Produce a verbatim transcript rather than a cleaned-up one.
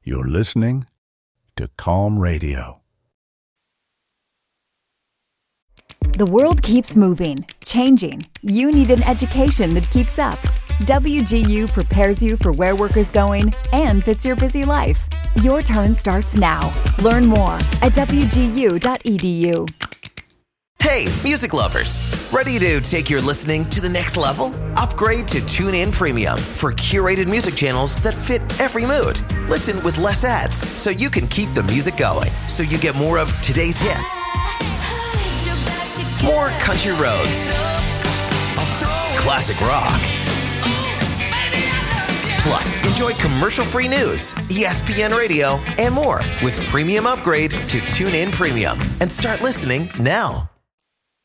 You're listening to Calm Radio. The world keeps moving, changing. You need an education that keeps up. W G U prepares you for where work is going and fits your busy life. Your turn starts now. Learn more at w g u dot e d u. Hey, music lovers! Ready to take your listening to the next level? Upgrade to TuneIn Premium for curated music channels that fit every mood. Listen with less ads so you can keep the music going, so you get more of today's hits. More country roads. Classic rock. Plus, enjoy commercial-free news, E S P N Radio, and more with premium upgrade to TuneIn Premium. And start listening now.